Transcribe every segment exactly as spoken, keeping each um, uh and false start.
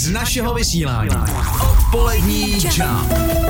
z našeho vysílání. Odpolední Jump.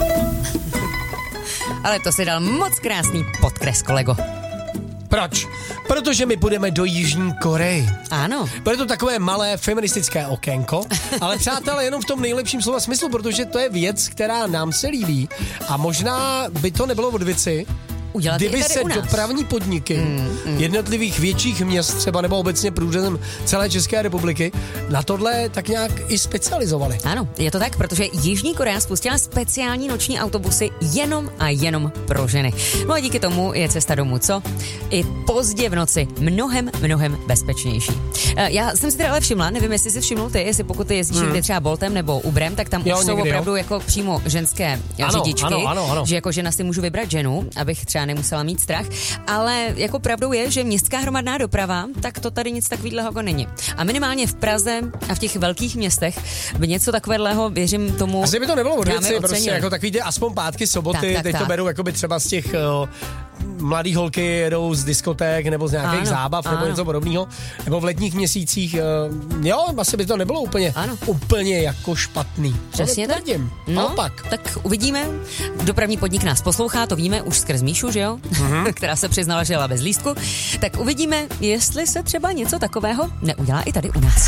Ale to si dal moc krásný podkres, kolego. Proč? Protože my půjdeme do Jižní Koreji. Ano. Bude to takové malé feministické okénko, ale přátelé, jenom v tom nejlepším slova smyslu, protože to je věc, která nám se líbí a možná by to nebylo od věci, udělat kdyby se dopravní podniky mm, mm. jednotlivých větších měst třeba nebo obecně průřezem celé České republiky na tohle tak nějak i specializovaly. Ano, je to tak, protože Jižní Korea spustila speciální noční autobusy jenom a jenom pro ženy. No a díky tomu je cesta domů, co? I pozdě v noci mnohem, mnohem bezpečnější. Já jsem si teda ale všimla, nevím, jestli jsi všimnul ty, jestli pokud ty jezdíš hmm. třeba Boltem nebo Uberem, tak tam jo, už jsou opravdu jo. jako přímo ženské ano, řidičky, ano, ano, ano. že jako žena si můžu vybrat ženu, abych třeba nemusela mít strach, ale jako pravdou je, že městská hromadná doprava, tak to tady nic takového jako není. A minimálně v Praze a v těch velkých městech by něco takového, věřím tomu, asi by to nebylo od věci, prostě jako takový ty aspoň pátky, soboty, tak, tak, teď tak. to berou jakoby třeba z těch uh, mladý holky jedou z diskoték nebo z nějakých ano, zábav ano. nebo něco podobného, nebo v letních měsících, uh, jo, asi by to nebylo úplně, ano. úplně jako špatný. Přesně tak. No, opak. Tak uvidíme. Dopravní podnik nás poslouchá, to víme už skrz Míšu, že jo? Uh-huh. Která se přiznala, že jela bez lístku. Tak uvidíme, jestli se třeba něco takového neudělá i tady u nás.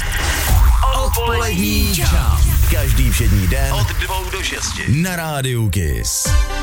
Odpolední Jump. Každý všední den od dvou do šesti na rádiu Kiss.